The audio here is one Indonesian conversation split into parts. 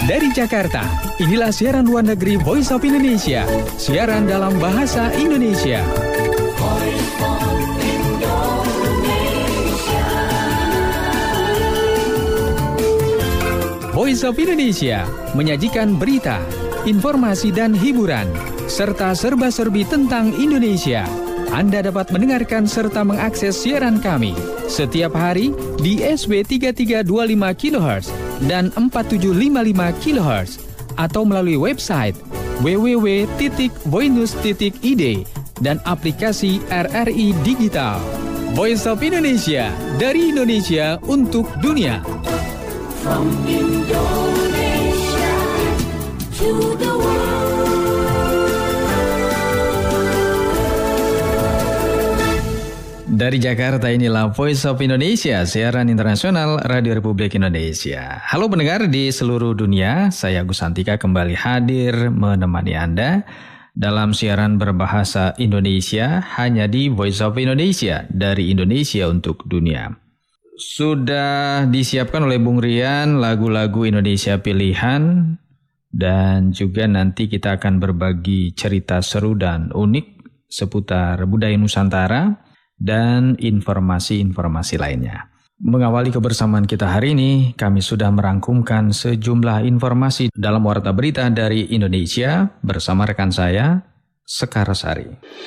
Dari Jakarta, inilah siaran luar negeri Voice of Indonesia. Siaran dalam bahasa Indonesia. Voice of Indonesia menyajikan berita, informasi dan hiburan, serta serba-serbi tentang Indonesia. Anda dapat mendengarkan serta mengakses siaran kami setiap hari di SW 3325 kHz dan 4755 kHz atau melalui website www.voinews.id dan aplikasi RRI Digital. Voice of Indonesia, dari Indonesia untuk dunia. From Indonesia to the world. Dari Jakarta, inilah Voice of Indonesia, siaran internasional Radio Republik Indonesia. Halo pendengar di seluruh dunia, saya Agus Santika kembali hadir menemani Anda dalam siaran berbahasa Indonesia hanya di Voice of Indonesia, dari Indonesia untuk dunia. Sudah disiapkan oleh Bung Rian lagu-lagu Indonesia pilihan, dan juga nanti kita akan berbagi cerita seru dan unik seputar budaya Nusantara dan informasi-informasi lainnya. Mengawali kebersamaan kita hari ini, kami sudah merangkumkan sejumlah informasi dalam Warta Berita dari Indonesia bersama rekan saya, Sekar Sari.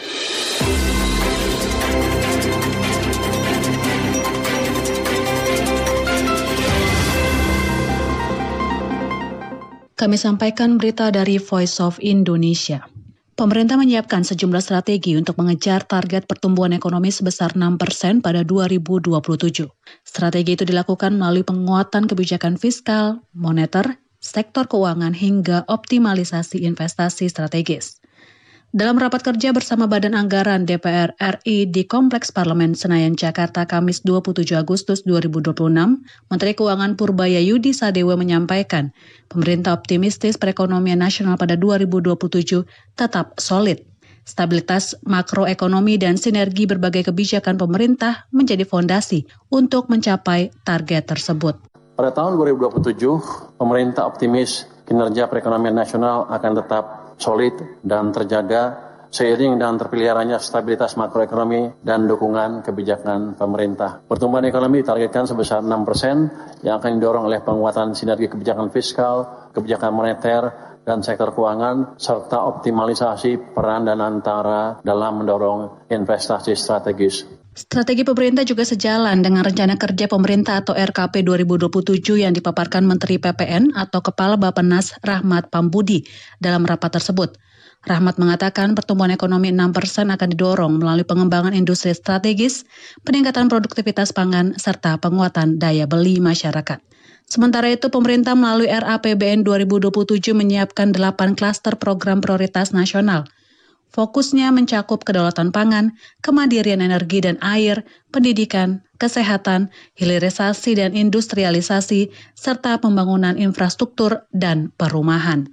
Kami sampaikan berita dari Voice of Indonesia. Pemerintah menyiapkan sejumlah strategi untuk mengejar target pertumbuhan ekonomi sebesar 6% pada 2027. Strategi itu dilakukan melalui penguatan kebijakan fiskal, moneter, sektor keuangan hingga optimalisasi investasi strategis. Dalam rapat kerja bersama Badan Anggaran DPR RI di Kompleks Parlemen Senayan, Jakarta, Kamis 27 Agustus 2026, Menteri Keuangan Purbayayudi Sadewa menyampaikan, pemerintah optimistis perekonomian nasional pada 2027 tetap solid. Stabilitas makroekonomi dan sinergi berbagai kebijakan pemerintah menjadi fondasi untuk mencapai target tersebut. Pada tahun 2027, pemerintah optimis kinerja perekonomian nasional akan tetap solid dan terjaga seiring dengan terpeliharanya stabilitas makroekonomi dan dukungan kebijakan pemerintah. Pertumbuhan ekonomi ditargetkan sebesar 6% yang akan didorong oleh penguatan sinergi kebijakan fiskal, kebijakan moneter, dan sektor keuangan, serta optimalisasi peran dan antara dalam mendorong investasi strategis. Strategi pemerintah juga sejalan dengan rencana kerja pemerintah atau RKP 2027 yang dipaparkan Menteri PPN atau Kepala Bappenas Rahmat Pambudi dalam rapat tersebut. Rahmat mengatakan pertumbuhan ekonomi 6% akan didorong melalui pengembangan industri strategis, peningkatan produktivitas pangan, serta penguatan daya beli masyarakat. Sementara itu, pemerintah melalui RAPBN 2027 menyiapkan 8 klaster program prioritas nasional. Fokusnya mencakup kedaulatan pangan, kemandirian energi dan air, pendidikan, kesehatan, hilirisasi dan industrialisasi, serta pembangunan infrastruktur dan perumahan.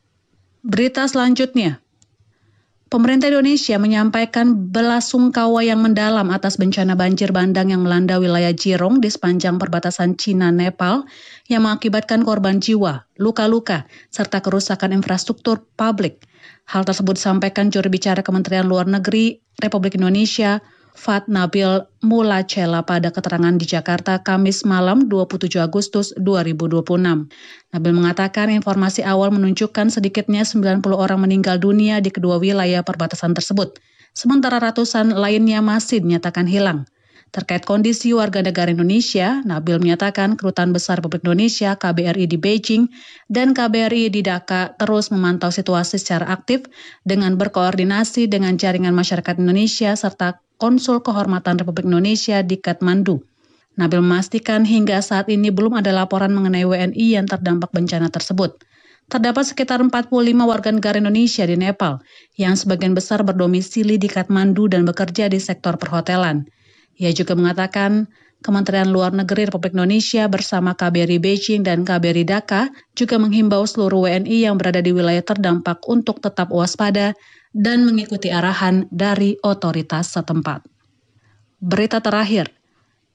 Berita selanjutnya. Pemerintah Indonesia menyampaikan belasungkawa yang mendalam atas bencana banjir bandang yang melanda wilayah Jirong di sepanjang perbatasan Cina-Nepal yang mengakibatkan korban jiwa, luka-luka, serta kerusakan infrastruktur publik. Hal tersebut disampaikan juru bicara Kementerian Luar Negeri Republik Indonesia, Fat Nabil Mulacela pada keterangan di Jakarta Kamis malam 27 Agustus 2026. Nabil mengatakan informasi awal menunjukkan sedikitnya 90 orang meninggal dunia di kedua wilayah perbatasan tersebut, sementara ratusan lainnya masih dinyatakan hilang. Terkait kondisi warga negara Indonesia, Nabil menyatakan Kedutaan Besar Republik Indonesia KBRI di Beijing dan KBRI di Dhaka terus memantau situasi secara aktif dengan berkoordinasi dengan jaringan masyarakat Indonesia serta Konsul Kehormatan Republik Indonesia di Kathmandu. Nabil memastikan hingga saat ini belum ada laporan mengenai WNI yang terdampak bencana tersebut. Terdapat sekitar 45 warga negara Indonesia di Nepal yang sebagian besar berdomisili di Kathmandu dan bekerja di sektor perhotelan. Ia juga mengatakan Kementerian Luar Negeri Republik Indonesia bersama KBRI Beijing dan KBRI Dhaka juga menghimbau seluruh WNI yang berada di wilayah terdampak untuk tetap waspada dan mengikuti arahan dari otoritas setempat. Berita terakhir,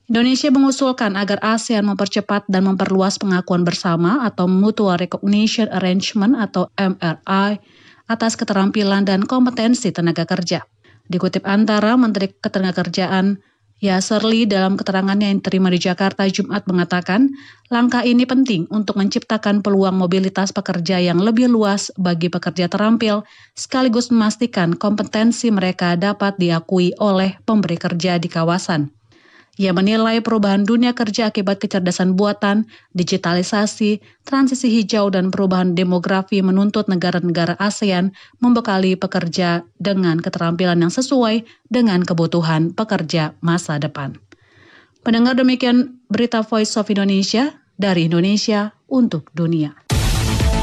Indonesia mengusulkan agar ASEAN mempercepat dan memperluas pengakuan bersama atau Mutual Recognition Arrangement atau MRI atas keterampilan dan kompetensi tenaga kerja. Dikutip antara Menteri Ketenagakerjaan Yasser Lee dalam keterangannya yang diterima di Jakarta Jumat mengatakan, langkah ini penting untuk menciptakan peluang mobilitas pekerja yang lebih luas bagi pekerja terampil, sekaligus memastikan kompetensi mereka dapat diakui oleh pemberi kerja di kawasan. Ia menilai perubahan dunia kerja akibat kecerdasan buatan, digitalisasi, transisi hijau, dan perubahan demografi menuntut negara-negara ASEAN membekali pekerja dengan keterampilan yang sesuai dengan kebutuhan pekerja masa depan. Pendengar, demikian berita Voice of Indonesia dari Indonesia untuk dunia.